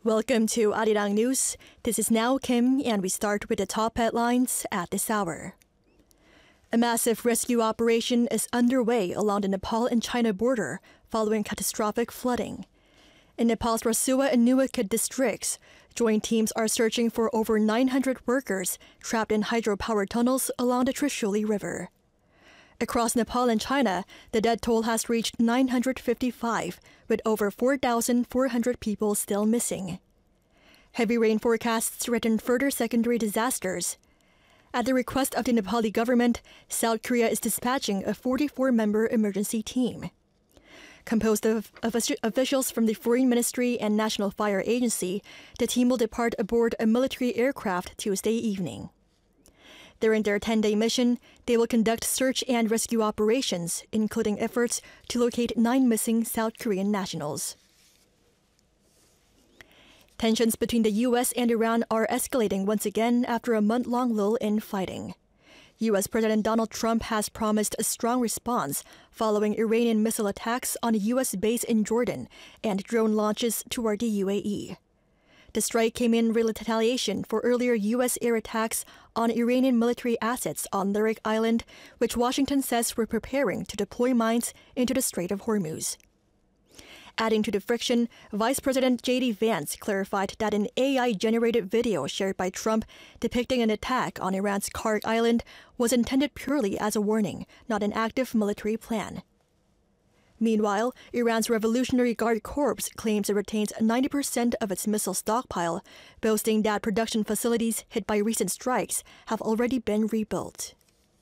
Welcome to Arirang News. This is Now Kim, and we start with the top headlines at this hour. A massive rescue operation is underway along the Nepal and China border following catastrophic flooding. In Nepal's Rasua and Nuwakot districts, joint teams are searching for over 900 workers trapped in hydropower tunnels along the Trishuli River. Across Nepal and China, the death toll has reached 955, with over 4,400 people still missing. Heavy rain forecasts threaten further secondary disasters. At the request of the Nepali government, South Korea is dispatching a 44-member emergency team. Composed of officials from the Foreign Ministry and National Fire Agency, the team will depart aboard a military aircraft Tuesday evening. During their 10-day mission, they will conduct search and rescue operations, including efforts to locate 9 missing South Korean nationals. Tensions between the U.S. and Iran are escalating once again after a month-long lull in fighting. U.S. President Donald Trump has promised a strong response following Iranian missile attacks on a U.S. base in Jordan and drone launches toward the UAE. The strike came in retaliation for earlier U.S. air attacks on Iranian military assets on Lyric Island, which Washington says were preparing to deploy mines into the Strait of Hormuz. Adding to the friction, Vice President J.D. Vance clarified that an AI-generated video shared by Trump depicting an attack on Iran's Karg Island was intended purely as a warning, not an active military plan. Meanwhile, Iran's Revolutionary Guard Corps claims it retains 90% of its missile stockpile, boasting that production facilities hit by recent strikes have already been rebuilt.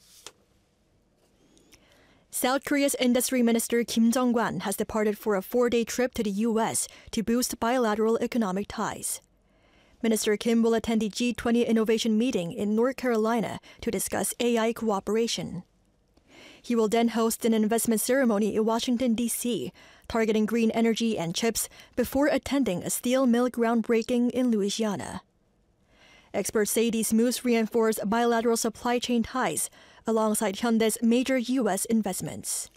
South Korea's Industry Minister Kim Jong-kwan has departed for a 4-day trip to the U.S. to boost bilateral economic ties. Minister Kim will attend the G20 Innovation Meeting in North Carolina to discuss AI cooperation. He will then host an investment ceremony in Washington, D.C., targeting green energy and chips before attending a steel mill groundbreaking in Louisiana. Experts say these moves reinforce bilateral supply chain ties alongside Hyundai's major U.S. investments.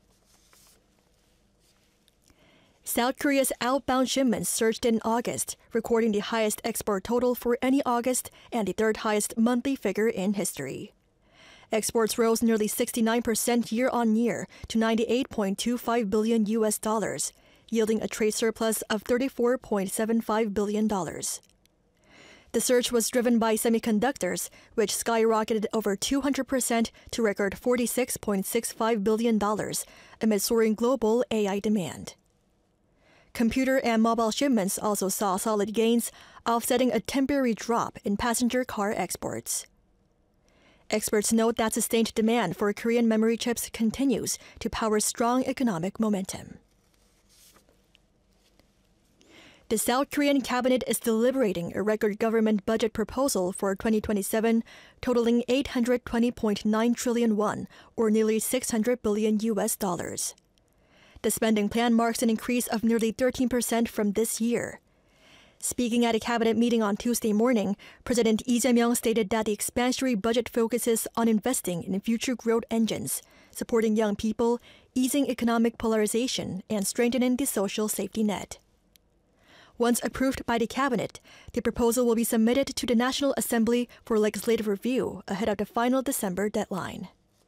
South Korea's outbound shipments surged in August, recording the highest export total for any August and the third highest monthly figure in history. Exports rose nearly 69% year-on-year to $98.25 billion U.S. dollars, yielding a trade surplus of $34.75 billion. The surge was driven by semiconductors, which skyrocketed over 200% to record $46.65 billion amid soaring global AI demand. Computer and mobile shipments also saw solid gains, offsetting a temporary drop in passenger car exports. Experts note that sustained demand for Korean memory chips continues to power strong economic momentum. The South Korean cabinet is deliberating a record government budget proposal for 2027 totaling 820.9 trillion won, or nearly 600 billion U.S. dollars. The spending plan marks an increase of nearly 13% from this year. Speaking at a cabinet meeting on Tuesday morning, President Lee Jae-myung stated that the expansionary budget focuses on investing in future growth engines, supporting young people, easing economic polarization, and strengthening the social safety net. Once approved by the cabinet, the proposal will be submitted to the National Assembly for legislative review ahead of the final December deadline.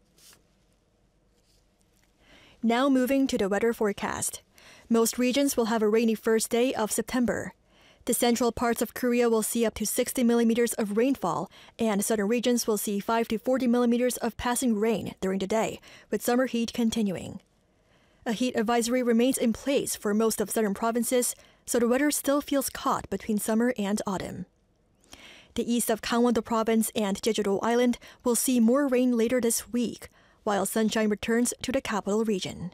Now moving to the weather forecast. Most regions will have a rainy first day of September. The central parts of Korea will see up to 60 millimeters of rainfall, and southern regions will see 5 to 40 millimeters of passing rain during the day, with summer heat continuing. A heat advisory remains in place for most of southern provinces, so the weather still feels caught between summer and autumn. The east of Gangwon-do Province and Jeju-do Island will see more rain later this week, while sunshine returns to the capital region.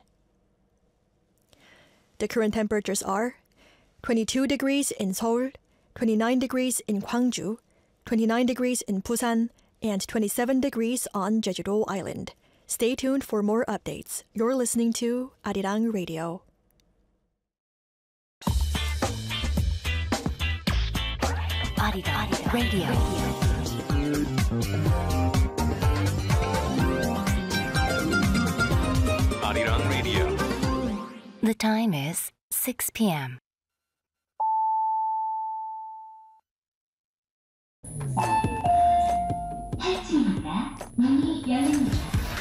The current temperatures are 22 degrees in Seoul, 29 degrees in Gwangju, 29 degrees in Busan, and 27 degrees on Jeju-do Island. Stay tuned for more updates. You're listening to Arirang Radio. Arirang Radio. Arirang Radio. The time is 6 p.m. 문이 열립니다.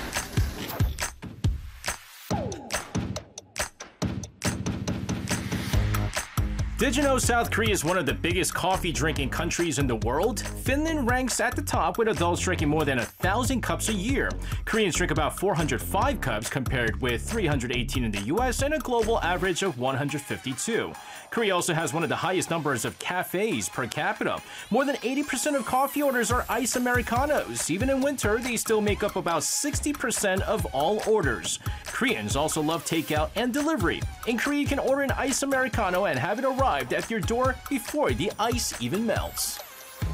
Did you know South Korea is one of the biggest coffee drinking countries in the world? Finland ranks at the top with adults drinking more than 1,000 cups a year. Koreans drink about 405 cups compared with 318 in the US and a global average of 152. Korea also has one of the highest numbers of cafes per capita. More than 80% of coffee orders are iced Americanos. Even in winter, they still make up about 60% of all orders. Koreans also love takeout and delivery. In Korea, you can order an iced Americano and have it arrive at your door before the ice even melts.